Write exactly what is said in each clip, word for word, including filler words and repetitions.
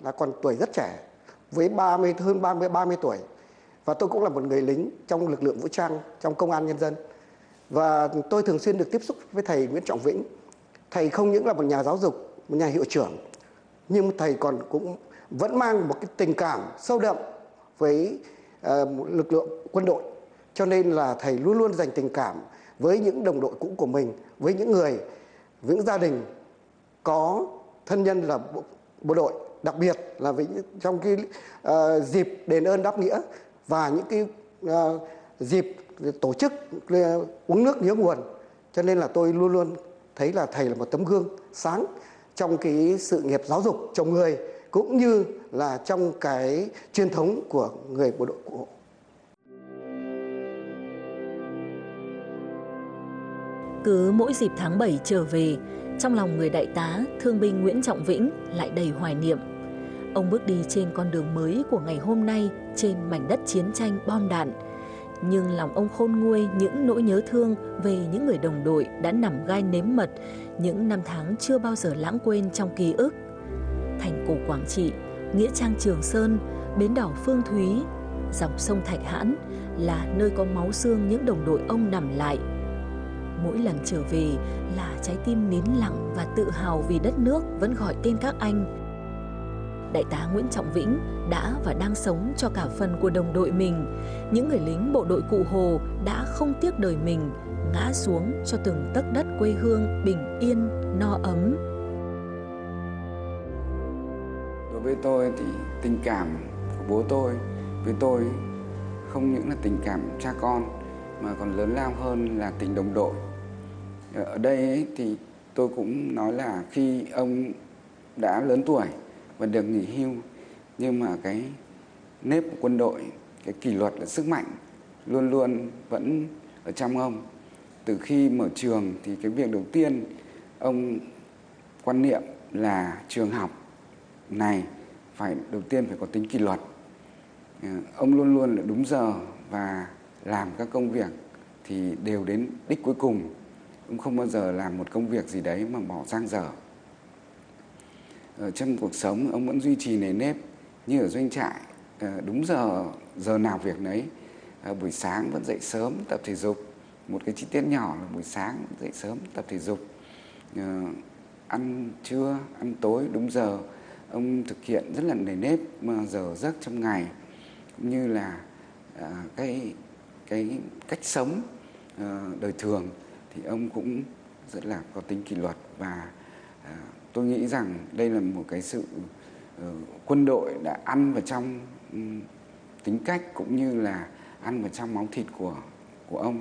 là còn tuổi rất trẻ, với ba mươi hơn ba mươi ba mươi tuổi. Và tôi cũng là một người lính trong lực lượng vũ trang, trong công an nhân dân. Và tôi thường xuyên được tiếp xúc với thầy Nguyễn Trọng Vĩnh. Thầy không những là một nhà giáo dục, một nhà hiệu trưởng, nhưng thầy còn cũng vẫn mang một cái tình cảm sâu đậm với uh, lực lượng quân đội. Cho nên là thầy luôn luôn dành tình cảm với những đồng đội cũ của mình, với những người, với những gia đình có thân nhân là bộ, bộ đội, đặc biệt là với, trong cái uh, dịp đền ơn đáp nghĩa và những cái uh, dịp tổ chức uh, uống nước nhớ nguồn. Cho nên là tôi luôn luôn thấy là thầy là một tấm gương sáng trong cái sự nghiệp giáo dục chồng người, cũng như là trong cái truyền thống của người bộ đội cụ Hồ. Cứ mỗi dịp tháng bảy trở về, trong lòng người đại tá thương binh Nguyễn Trọng Vĩnh lại đầy hoài niệm. Ông bước đi trên con đường mới của ngày hôm nay trên mảnh đất chiến tranh bom đạn. Nhưng lòng ông khôn nguôi những nỗi nhớ thương về những người đồng đội đã nằm gai nếm mật, những năm tháng chưa bao giờ lãng quên trong ký ức. Thành cổ Quảng Trị, nghĩa trang Trường Sơn, bến đỏ Phương Thúy, dòng sông Thạch Hãn là nơi có máu xương những đồng đội ông nằm lại. Mỗi lần trở về là trái tim nín lặng và tự hào vì đất nước vẫn gọi tên các anh. Đại tá Nguyễn Trọng Vĩnh đã và đang sống cho cả phần của đồng đội mình. Những người lính bộ đội Cụ Hồ đã không tiếc đời mình, ngã xuống cho từng tấc đất quê hương bình yên, no ấm. Đối với tôi thì tình cảm của bố tôi với tôi không những là tình cảm cha con mà còn lớn lao hơn là tình đồng đội. Ở đây ấy, thì tôi cũng nói là khi ông đã lớn tuổi và được nghỉ hưu, nhưng mà cái nếp của quân đội, cái kỷ luật là sức mạnh luôn luôn vẫn ở trong ông. Từ khi mở trường thì cái việc đầu tiên ông quan niệm là trường học này phải đầu tiên phải có tính kỷ luật. Ông luôn luôn là đúng giờ và làm các công việc thì đều đến đích cuối cùng. Ông không bao giờ làm một công việc gì đấy mà bỏ dang dở. Ở trong cuộc sống ông vẫn duy trì nề nếp như ở doanh trại, đúng giờ giờ nào việc nấy. Buổi sáng vẫn dậy sớm tập thể dục. Một cái chi tiết nhỏ là buổi sáng dậy sớm tập thể dục. Ăn trưa, ăn tối đúng giờ. Ông thực hiện rất là nề nếp giờ giấc trong ngày, cũng như là cái cái cách sống đời thường thì ông cũng rất là có tính kỷ luật. Và tôi nghĩ rằng đây là một cái sự quân đội đã ăn vào trong tính cách cũng như là ăn vào trong máu thịt của của ông.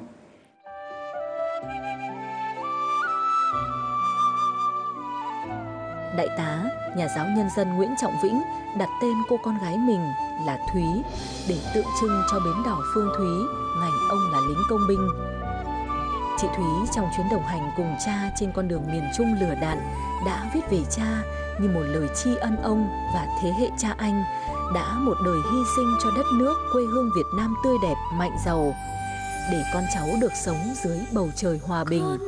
Đại tá, nhà giáo nhân dân Nguyễn Trọng Vĩnh đặt tên cô con gái mình là Thúy để tượng trưng cho bến đỏ Phương Thúy ngày ông là lính công binh. Chị Thúy trong chuyến đồng hành cùng cha trên con đường miền Trung lửa đạn đã viết về cha như một lời tri ân ông và thế hệ cha anh đã một đời hy sinh cho đất nước quê hương Việt Nam tươi đẹp, mạnh giàu, để con cháu được sống dưới bầu trời hòa bình.